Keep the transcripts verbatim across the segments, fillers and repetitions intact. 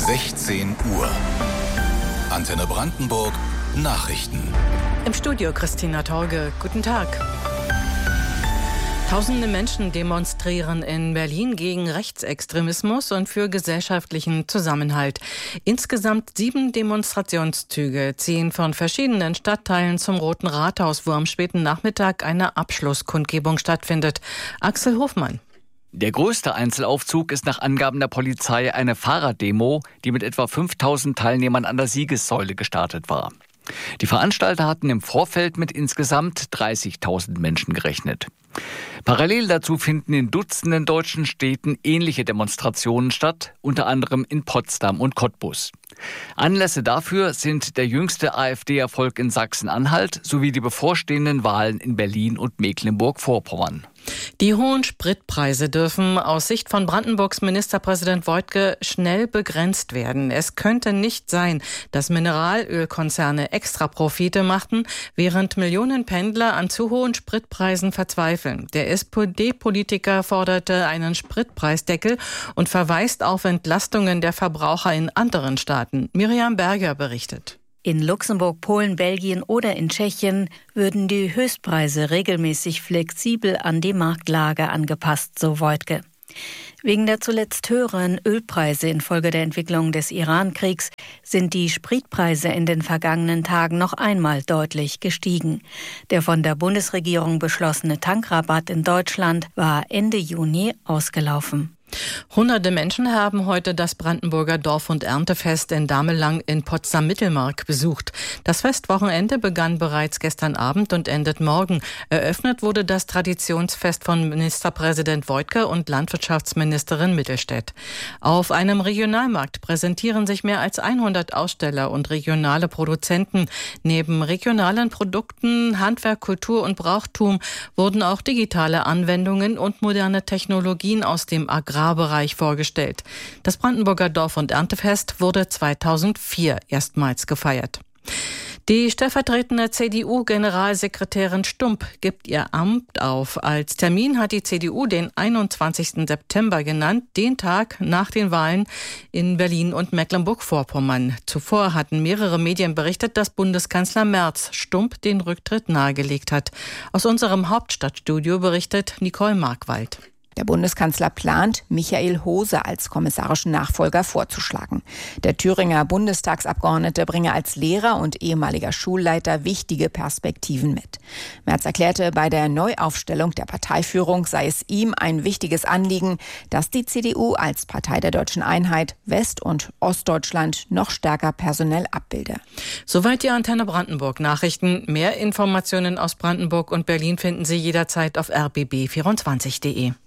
sechzehn Uhr. Antenne Brandenburg Nachrichten. Im Studio Christina Torge. Guten Tag. Tausende Menschen demonstrieren in Berlin gegen Rechtsextremismus und für gesellschaftlichen Zusammenhalt. Insgesamt sieben Demonstrationszüge ziehen von verschiedenen Stadtteilen zum Roten Rathaus, wo am späten Nachmittag eine Abschlusskundgebung stattfindet. Axel Hofmann. Der größte Einzelaufzug ist nach Angaben der Polizei eine Fahrraddemo, die mit etwa fünftausend Teilnehmern an der Siegessäule gestartet war. Die Veranstalter hatten im Vorfeld mit insgesamt dreißigtausend Menschen gerechnet. Parallel dazu finden in Dutzenden deutschen Städten ähnliche Demonstrationen statt, unter anderem in Potsdam und Cottbus. Anlässe dafür sind der jüngste AfD-Erfolg in Sachsen-Anhalt sowie die bevorstehenden Wahlen in Berlin und Mecklenburg-Vorpommern. Die hohen Spritpreise dürfen aus Sicht von Brandenburgs Ministerpräsident Woidke schnell begrenzt werden. Es könnte nicht sein, dass Mineralölkonzerne extra Profite machten, während Millionen Pendler an zu hohen Spritpreisen verzweifeln. Der S P D-Politiker forderte einen Spritpreisdeckel und verweist auf Entlastungen der Verbraucher in anderen Staaten. Miriam Berger berichtet. In Luxemburg, Polen, Belgien oder in Tschechien würden die Höchstpreise regelmäßig flexibel an die Marktlage angepasst, so Woidke. Wegen der zuletzt höheren Ölpreise infolge der Entwicklung des Iran-Kriegs sind die Spritpreise in den vergangenen Tagen noch einmal deutlich gestiegen. Der von der Bundesregierung beschlossene Tankrabatt in Deutschland war Ende Juni ausgelaufen. Hunderte Menschen haben heute das Brandenburger Dorf- und Erntefest in Damelang in Potsdam-Mittelmark besucht. Das Festwochenende begann bereits gestern Abend und endet morgen. Eröffnet wurde das Traditionsfest von Ministerpräsident Woidke und Landwirtschaftsministerin Mittelstädt. Auf einem Regionalmarkt präsentieren sich mehr als hundert Aussteller und regionale Produzenten. Neben regionalen Produkten, Handwerk, Kultur und Brauchtum wurden auch digitale Anwendungen und moderne Technologien aus dem Agrar Bereich vorgestellt. Das Brandenburger Dorf- und Erntefest wurde zweitausendvier erstmals gefeiert. Die stellvertretende C D U-Generalsekretärin Stump gibt ihr Amt auf. Als Termin hat die C D U den einundzwanzigsten September genannt, den Tag nach den Wahlen in Berlin und Mecklenburg-Vorpommern. Zuvor hatten mehrere Medien berichtet, dass Bundeskanzler Merz Stump den Rücktritt nahegelegt hat. Aus unserem Hauptstadtstudio berichtet Nicole Markwald. Der Bundeskanzler plant, Michael Hose als kommissarischen Nachfolger vorzuschlagen. Der Thüringer Bundestagsabgeordnete bringe als Lehrer und ehemaliger Schulleiter wichtige Perspektiven mit. Merz erklärte, bei der Neuaufstellung der Parteiführung sei es ihm ein wichtiges Anliegen, dass die C D U als Partei der deutschen Einheit West- und Ostdeutschland noch stärker personell abbilde. Soweit die Antenne Brandenburg Nachrichten. Mehr Informationen aus Brandenburg und Berlin finden Sie jederzeit auf r b b vierundzwanzig punkt d e.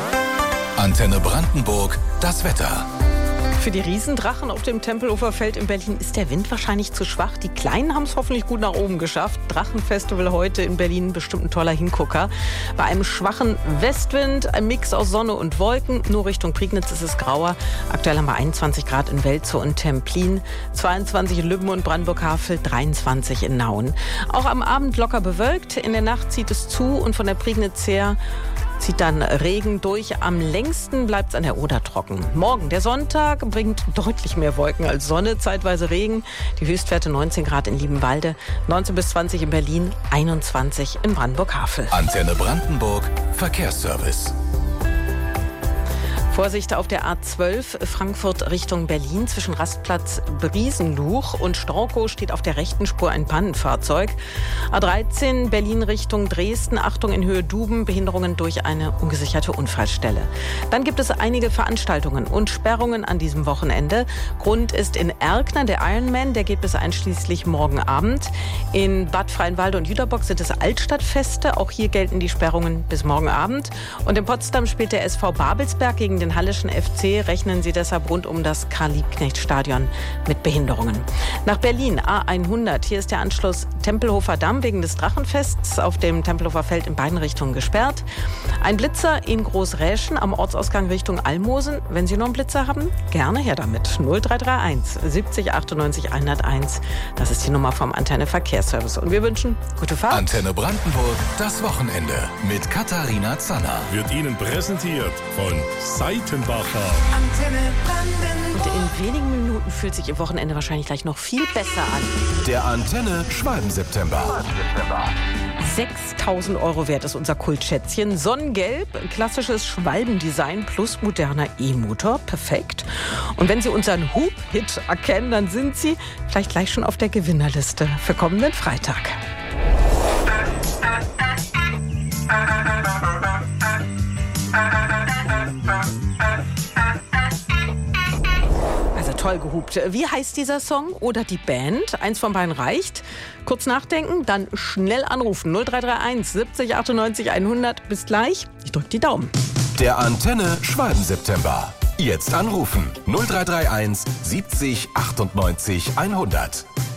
Antenne Brandenburg, das Wetter. Für die Riesendrachen auf dem Tempelhofer Feld in Berlin ist der Wind wahrscheinlich zu schwach. Die Kleinen haben es hoffentlich gut nach oben geschafft. Drachenfestival heute in Berlin, bestimmt ein toller Hingucker. Bei einem schwachen Westwind, ein Mix aus Sonne und Wolken. Nur Richtung Prignitz ist es grauer. Aktuell haben wir einundzwanzig Grad in Welzow und Templin, zweiundzwanzig in Lübben und Brandenburg-Havel, dreiundzwanzig in Nauen. Auch am Abend locker bewölkt. In der Nacht zieht es zu und von der Prignitz her zieht dann Regen durch. Am längsten bleibt es an der Oder trocken. Morgen, der Sonntag, bringt deutlich mehr Wolken als Sonne, zeitweise Regen. Die Höchstwerte neunzehn Grad in Liebenwalde, neunzehn bis zwanzig in Berlin, einundzwanzig in Brandenburg-Havel. Antenne Brandenburg, Verkehrsservice. Vorsicht auf der A zwölf Frankfurt Richtung Berlin zwischen Rastplatz Briesenluch und Storkow steht auf der rechten Spur ein Pannenfahrzeug. A dreizehn Berlin Richtung Dresden, Achtung in Höhe Duben, Behinderungen durch eine ungesicherte Unfallstelle. Dann gibt es einige Veranstaltungen und Sperrungen an diesem Wochenende. Grund ist in Erkner der Ironman, der geht bis einschließlich morgen Abend. In Bad Freienwalde und Jüterbock sind es Altstadtfeste, auch hier gelten die Sperrungen bis morgen Abend. Und in Potsdam spielt der S V Babelsberg gegen den den Hallischen F C, rechnen sie deshalb rund um das Karl-Liebknecht-Stadion mit Behinderungen. Nach Berlin, A hundert. Hier ist der Anschluss Tempelhofer Damm wegen des Drachenfests auf dem Tempelhofer Feld in beiden Richtungen gesperrt. Ein Blitzer in Großräschen am Ortsausgang Richtung Almosen. Wenn Sie noch einen Blitzer haben, gerne her damit. null drei drei eins siebzig achtundneunzig hunderteins. Das ist die Nummer vom Antenne Verkehrsservice. Und wir wünschen gute Fahrt. Antenne Brandenburg, das Wochenende mit Katharina Zanner. Wird Ihnen präsentiert von Seitenbacher. Und in wenigen Minuten fühlt sich Ihr Wochenende wahrscheinlich gleich noch viel besser an. Der Antenne Schwalben-September. sechstausend Euro wert ist unser Kultschätzchen. Sonnengelb, klassisches Schwalbendesign plus moderner E-Motor. Perfekt. Und wenn Sie unseren Hub-Hit erkennen, dann sind Sie vielleicht gleich schon auf der Gewinnerliste für kommenden Freitag. Also toll gehupt. Wie heißt dieser Song oder die Band? Eins von beiden reicht. Kurz nachdenken, dann schnell anrufen. null drei drei eins siebzig achtundneunzig hundert. Bis gleich. Ich drücke die Daumen. Der Antenne Schwalben-September. Jetzt anrufen. null drei drei eins siebzig achtundneunzig hundert.